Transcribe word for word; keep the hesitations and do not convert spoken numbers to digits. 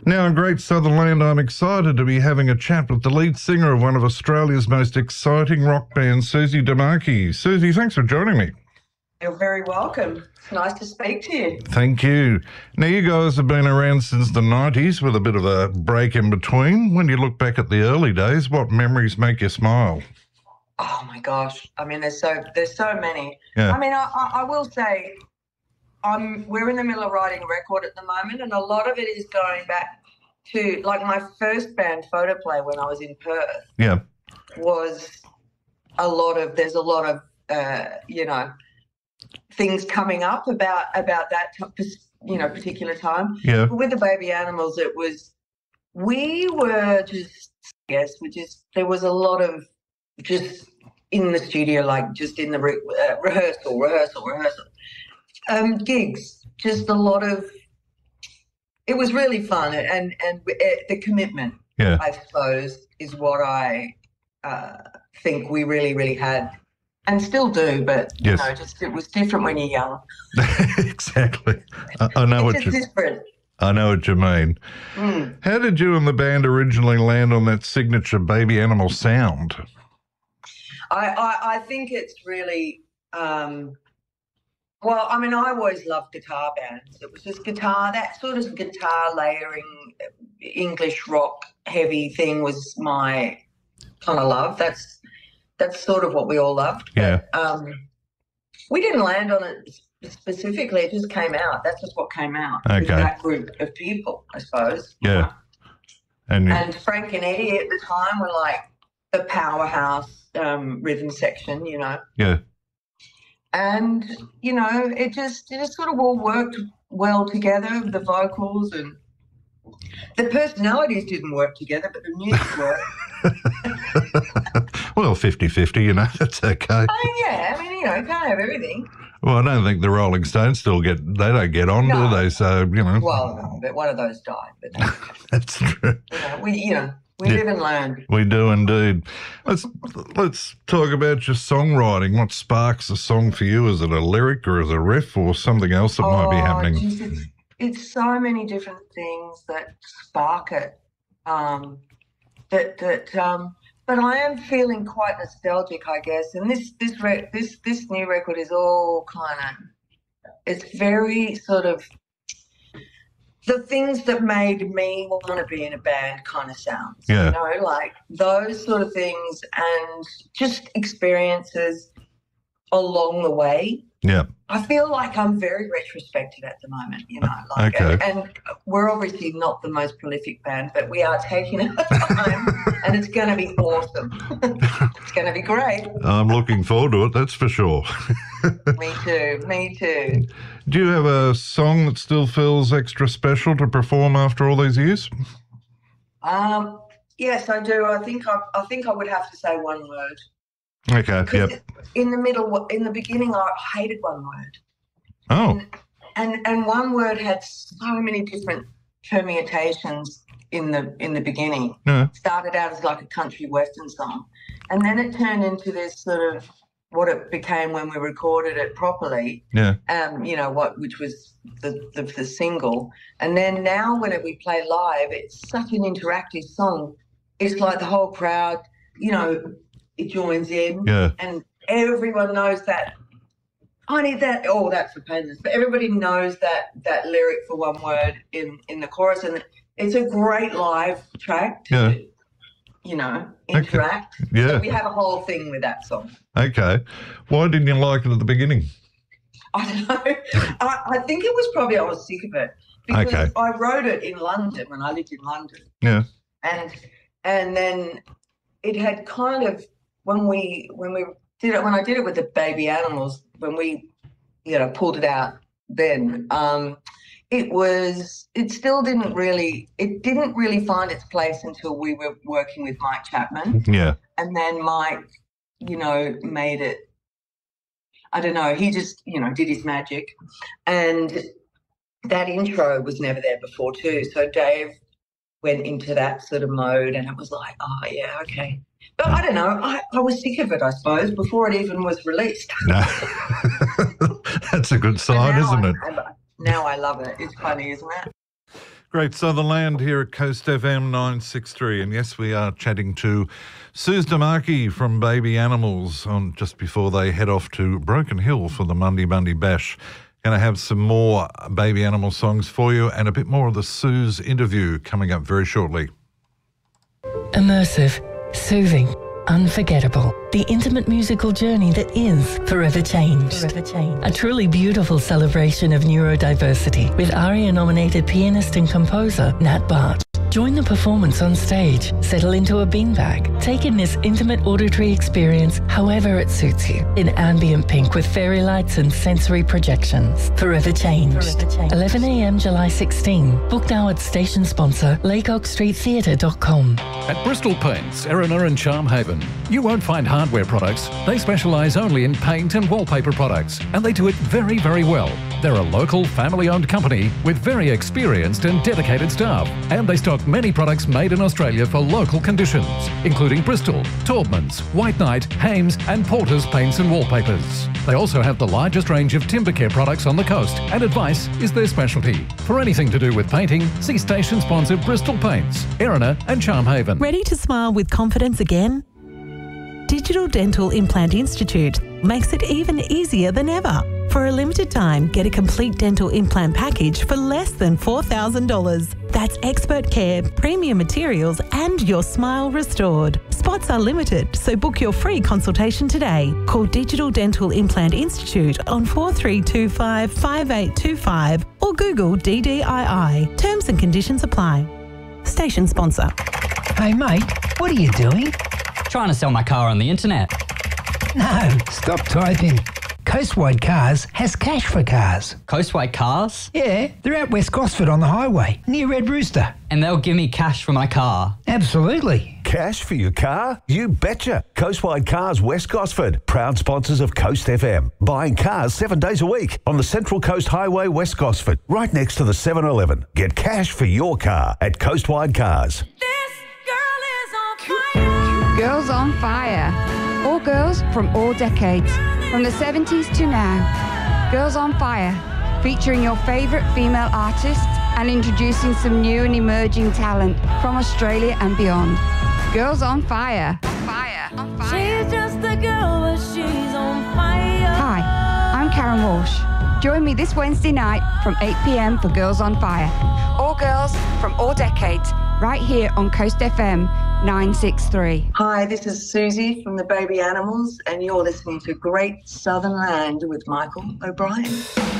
Now in Great Southern Land, I'm excited to be having a chat with the lead singer of one of Australia's most exciting rock bands, Susie DeMarchi. Susie, thanks for joining me. You're very welcome. It's nice to speak to you. Thank you. Now, you guys have been around since the nineties with a bit of a break in between. When you look back at the early days, what memories make you smile? Oh, my gosh. I mean, there's so there's so many. Yeah. I mean, I, I, I will say I'm, we're in the middle of writing a record at the moment, and a lot of it is going back to, like, my first band, Photoplay, when I was in Perth. Yeah. Was a lot of, there's a lot of, uh, you know, things coming up about about that you know particular time. Yeah. But with the Baby Animals, it was we were just yes, we just there was a lot of just in the studio, like just in the re- uh, rehearsal, rehearsal, rehearsal, um, gigs. Just a lot of. It was really fun, and and uh, the commitment. Yeah. I suppose is what I uh, think we really really had. And still do, but you yes. know, just it was different when you're young. Exactly. I, I know it's what you. different. I know what you mean. Mm. How did you and the band originally land on that signature Baby Animal sound? I I, I think it's really um, well. I mean, I always loved guitar bands. It was just guitar. That sort of guitar layering, English rock heavy thing was my kind of love. That's. That's sort of what we all loved. Yeah. But, um, we didn't land on it specifically. It just came out. That's just what came out. Okay. With that group of people, I suppose. Yeah. And, you... and Frank and Eddie at the time were like the powerhouse um, rhythm section, you know. Yeah. And, you know, it just, it just sort of all worked well together, the vocals and the personalities didn't work together, but the music worked. Well, fifty-fifty, you know, that's okay. I mean, yeah, I mean, you know, you can't have everything. Well, I don't think the Rolling Stones still get, they don't get on, no. do they? So, you know. Well, no, but one of those died. But that's true. You know, we, you know, we yeah, live and learn. We do indeed. Let's, let's talk about your songwriting. What sparks a song for you? Is it a lyric or is it a riff or something else that oh, might be happening? Geez, it's, it's so many different things that spark it. Um, that, that, um, But I am feeling quite nostalgic, I guess. And this this re- this this new record is all kind of, it's very sort of the things that made me want to be in a band kind of sounds. Yeah. You know, like those sort of things and just experiences along the way. Yeah. I feel like I'm very retrospective at the moment, you know. Like, okay. And, and we're obviously not the most prolific band, but we are taking our time, and it's going to be awesome. It's going to be great. I'm looking forward to it, that's for sure. Me too, me too. Do you have a song that still feels extra special to perform after all these years? Um, yes, I do. I think I, I think I would have to say One Word. Okay, yep. In the middle, in the beginning, I hated One Word. Oh. And, and and One Word had so many different permutations in the in the beginning. Yeah. Started out as like a country western song, and then it turned into this sort of what it became when we recorded it properly. Yeah. Um, you know what, which was the the, the single, and then now when we play live, it's such an interactive song. It's like the whole crowd, you know. It joins in, yeah. and everyone knows that. I need that. Oh, that's for painless. But everybody knows that that lyric for One Word in, in the chorus, and it's a great live track to, yeah. you know, interact. Okay. Yeah, so we have a whole thing with that song. Okay, why didn't you like it at the beginning? I don't know. I, I think it was probably I was sick of it because okay. I wrote it in London when I lived in London. Yeah, and and then it had kind of. When we when we did it when I did it with the Baby Animals, when we you know pulled it out then, um, it was it still didn't really it didn't really find its place until we were working with Mike Chapman. Yeah. And then Mike, you know, made it. I don't know. He just you know did his magic, and that intro was never there before too. So Dave went into that sort of mode, and it was like, oh yeah, okay. But I don't know. I, I was sick of it, I suppose, before it even was released. No. That's a good sign, isn't I, it? I, now I love it. It's funny, isn't it? Great Southern Land here at Coast F M nine sixty-three. And yes, we are chatting to Suze Damaki from Baby Animals on just before they head off to Broken Hill for the Monday Monday Bash. Going to have some more Baby Animal songs for you and a bit more of the Suze interview coming up very shortly. Immersive, soothing, unforgettable. The intimate musical journey that is Forever Changed. Forever Changed. A truly beautiful celebration of neurodiversity with ARIA-nominated pianist and composer Nat Bart. Join the performance on stage, settle into a beanbag, take in this intimate auditory experience however it suits you, in ambient pink with fairy lights and sensory projections. Forever Changed. Forever Changed. eleven a m July sixteenth. Book now at station sponsor laycock street theatre dot com. At Bristol Paints, Erina and Charmhaven, you won't find hardware products. They specialise only in paint and wallpaper products, and they do it very, very well. They're a local, family-owned company with very experienced and dedicated staff, and they stock many products made in Australia for local conditions, including Bristol, Taubmans, White Knight, Hames and Porter's paints and wallpapers. They also have the largest range of timber care products on the coast, and advice is their specialty. For anything to do with painting, see station sponsor Bristol Paints, Erina and Charmhaven. Ready to smile with confidence again? Digital Dental Implant Institute makes it even easier than ever. For a limited time, get a complete dental implant package for less than four thousand dollars. That's expert care, premium materials and your smile restored. Spots are limited, so book your free consultation today. Call Digital Dental Implant Institute on four three two five, five eight two five or Google D D I I. Terms and conditions apply. Station sponsor. Hey mate, what are you doing? Trying to sell my car on the internet. No, stop typing. Coastwide Cars has cash for cars. Coastwide Cars? Yeah, they're at West Gosford on the highway, near Red Rooster. And they'll give me cash for my car? Absolutely. Cash for your car? You betcha. Coastwide Cars West Gosford, proud sponsors of Coast F M. Buying cars seven days a week on the Central Coast Highway West Gosford, right next to the seven eleven. Get cash for your car at Coastwide Cars. This girl is on fire. Girls on Fire. All girls from all decades, from the seventies to now. Girls on Fire, featuring your favourite female artists and introducing some new and emerging talent from Australia and beyond. Girls on Fire. On fire. On fire. She's just a girl, but she's on fire. Hi, I'm Karen Walsh. Join me this Wednesday night from eight p m for Girls on Fire. All girls from all decades, right here on Coast F M nine sixty-three. Hi, this is Susie from the Baby Animals, and you're listening to Great Southern Land with Michael O'Brien.